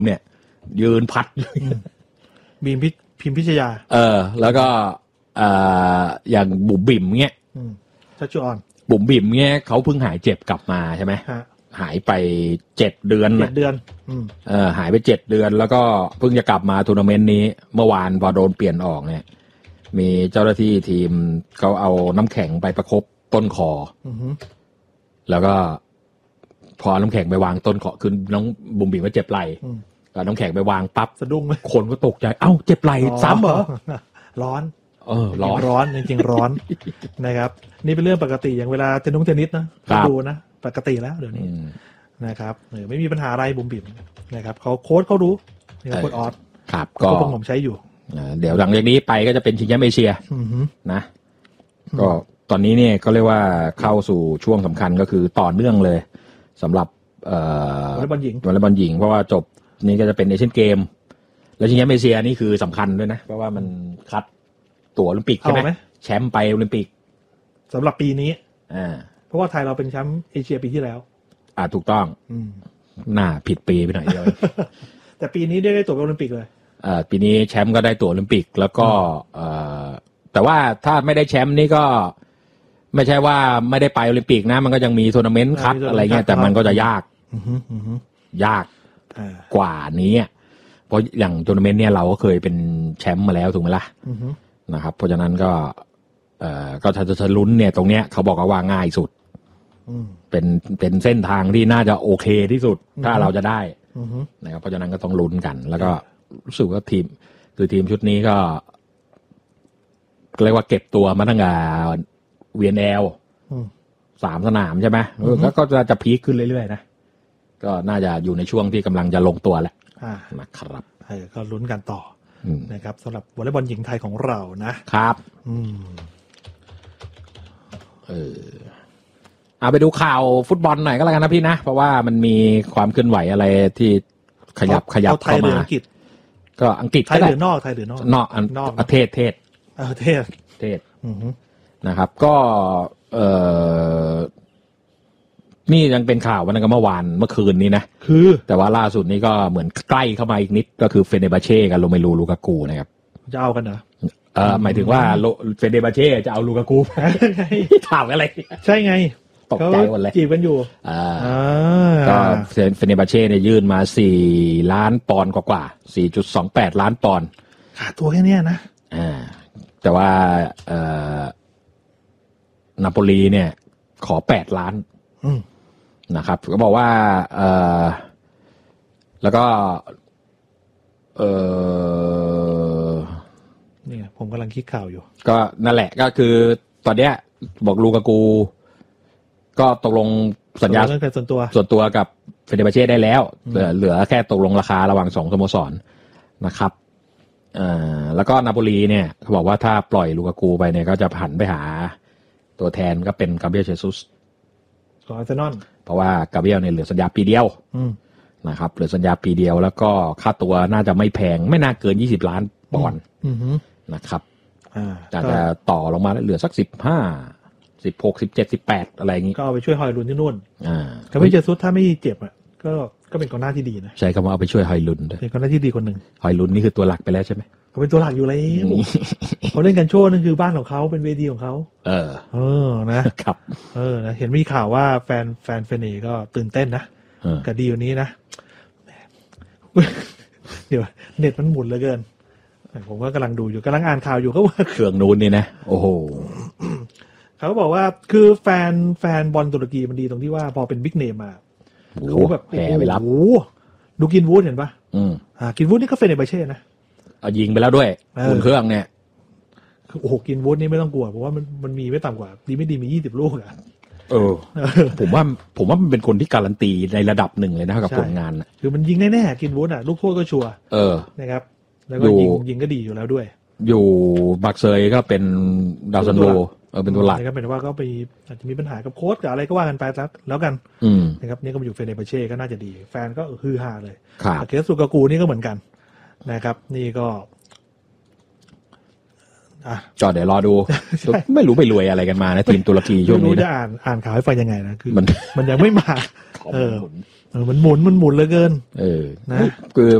เนี่ยยืนพัดบีมพิมพิชยาแล้วก็อย่างบุ๋มบิ๋มเงี้ยชัชชุออนบุ๋มบิ๋มเงี้ยเขาเพิ่งหายเจ็บกลับมาใช่ไหมหายไป7 เดือนหายไป7 เดือนแล้วก็เพิ่งจะกลับมาทัวร์นาเมนต์นี้เมื่อวานพอโดนเปลี่ยนออกเนี่ยมีเจ้าหน้าที่ทีมเขาเอาน้ำแข็งไปประคบต้นคอแล้วก็พอน้ำแข็งไปวางต้นคอคือน้องบุ๋มบิ๋มว่าเจ็บไหล่ก็น้ำแข็งไปวางปั๊บสะดุ้งเลยคนก็ตกใจเอ้าเจ็บไหล่ซ้ำเหรอร้อนร้อนจริงๆร้อนนะครับนี่เป็นเรื่องปกติอย่างเวลาเทนนิสนะดูนะปกติแล้วเดี๋ยวนี้นะครับไม่มีปัญหาอะไรบุ๋มบิ๋มนะครับเขาโค้ชเขารู้นี่โค้ชออสครับก็ผมใช้อยู่เดี๋ยวหลังจากนี้ไปก็จะเป็นชิงแชมป์เอเชียนะก็ตอนนี้เนี่ยก็เรียกว่าเข้าสู่ช่วงสำคัญก็คือต่อเนื่องเลยสำหรับวอลเลย์บอลหญิงเพราะว่าจบนี้ก็จะเป็นเอเชียนเกมแล้วชิงแชมป์เอเชียนี่คือสำคัญด้วยนะเพราะว่ามันคัดตั๋วโอลิมปิกใช่ไหมแชมป์ไปโอลิมปิกสำหรับปีนี้เพราะว่าไทยเราเป็นแชมป์เอเชียปีที่แล้วถูกต้องน่าผิดปีไปหน่อยเดียวแต่ปีนี้ได้ตั๋วโอลิมปิกเลยปีนี้แชมป์ก็ได้ตั๋วโอลิมปิกแล้วก็แต่ว่าถ้าไม่ได้แชมป์นี่ก็ไม่ใช่ว่าไม่ได้ไปโอลิมปิกนะมันก็ยังมีทัวร์นาเมนต์คัดอะไรเงี้ยแต่มันก็จะยากกว่านี้เพราะอย่างทัวร์นาเมนต์เนี่ยเราก็เคยเป็นแชมป์มาแล้วถูกไหมล่ะนะครับเพราะฉะนั้นก็จะลุ้นเนี่ยตรงเนี้ยเขาบอกว่าง่ายสุดเป็นเส้นทางที่น่าจะโอเคที่สุดถ้าเราจะได้นะครับเพราะฉะนั้นก็ต้องลุ้นกันแล้วก็รู้สึกว่าทีมชุดนี้ก็เรียกว่าเก็บตัวมาตั้งแต่VNL 3 สนามใช่ไหมแล้วก็จะพีคขึ้นเรื่อยๆนะก็น่าจะอยู่ในช่วงที่กำลังจะลงตัวแล้วนะครับก็ลุ้นกันต่อนะครับสำหรับวอลเลย์บอลหญิงไทยของเรานะครับเอาไปดูข่าวฟุตบอลหน่อยก็แล้วกันนะพี่นะเพราะว่ามันมีความเคลื่อนไหวอะไรที่ขยับเข้ามาก็อังกฤษไทยหรือนอกประเทศนะครับก็นี่ยังเป็นข่าววันนั้นก็เมื่อคืนนี้นะคือแต่ว่าล่าสุดนี้ก็เหมือนใกล้เข้ามาอีกนิดก็คือเฟเนบาเช่กับโรเมลูลูกากูนะครับจะเอากันเหรอหมายถึงว่าเฟเนบาเช่จะเอาลูกากูถามอะไรใช่ไงตกใจหมดเลยจีบกันอยู่ก็เฟเนบาเช่เนี่ยยื่นมา4 ล้านปอนด์กว่า 4.28 ล้านปอนด์ค่าตัวแค่นี้นะแต่ว่านาโปลีเนี่ยขอ8 ล้านนะครับก็บอกว่าแล้วก็นี่ผมกำลังคิดข่าวอยู่ก็นั่นแหละก็คือตอนเนี้ยบอกลูกากูก็ตกลงสัญญาส่วนตัวกับเฟเนบาเช่ได้แล้วเหลือแค่ตกลงราคาระหว่าง2 สโมสรนะครับแล้วก็นาโปลีเนี่ยเขาบอกว่าถ้าปล่อยลูกากูไปเนี่ยก็จะผันไปหาตัวแทนก็เป็นกาเบรียลเชซุสของอาร์เซนอลเพราะว่ากาเบรียลเนี่ยเหลือสัญญาปีเดียวนะครับเหลือสัญญาปีเดียวแล้วก็ค่าตัวน่าจะไม่แพงไม่น่าเกิน20 ล้านปอนด์นะครับจะต่อลงมาเหลือสัก15 16 17 18อะไรอย่างงี้ก็เอาไปช่วยฮอยลุนที่นู่นกาเบรียลเชซุสถ้าไม่เจ็บก็เป็นกองหน้าที่ดีนะใช่คำว่าเอาไปช่วยฮอยลุนเป็นกองหน้าที่ดีคนหนึ่งฮอยลุนนี่คือตัวหลักไปแล้วใช่ไหมเขาเป็นตัวหลักอยู่แล้วเขาเล่นกันโชว์นั่นคือบ้านของเขาเป็นเวทีของเขานะครับนะเห็นมีข่าวว่าแฟนเฟเน่ก็ตื่นเต้นนะกับดีอยู่นี้นะเดี๋ยวเน็ตมันหมุนเหลือเกินผมก็กำลังดูอยู่กำลังอ่านข่าวอยู่ก็ว่าเครื่องนู้นนี่นะโอ้โหเขาบอกว่าคือแฟนบอลตุรกีมันดีตรงที่ว่าพอเป็นบิ๊กเนมมาเขาแบบแห่ไปรับดูกินวูดเห็นปะกินวูดนี่ก็เฟเนบาเช่นะยิงไปแล้วด้วยอุ่นเครื่องเนี่ยโอ้โหกินวูดนี่ไม่ต้องกลัวเพราะว่ามันมีไม่ต่ำกว่าดีไม่ดีมี20 ลูกอ่ะผมว่ามันเป็นคนที่การันตีในระดับหนึ่งเลยนะกับผลงานคือมันยิงแน่ๆกินวูดอ่ะลูกโทษก็ชัวร์นะครับแล้วก็ยิงก็ดีอยู่แล้วด้วยอยู่บักเซยก็เป็นดาวซันโดเป็นตัวหลักก็เป็นว่าก็ไปอาจจะมีปัญหากับโค้ชกับอะไรก็ว่ากันไปแล้วกันนะครับนี่ก็มาอยู่เฟเนบาเช่ก็น่าจะดีแฟนก็ฮือฮาเลยเคสสุกากูนี่ก็เหมือนกันนะครับนี่ก็จอเดี๋ยวรอดูไม่รู้ไปรวยอะไรกันมานะทีมตุรกีช่วงนี้ไม่รู้จะอ่านข่าวให้ฟังยังไงนะคือมันยังไม่มามันหมุนเหลือเกินนะคือ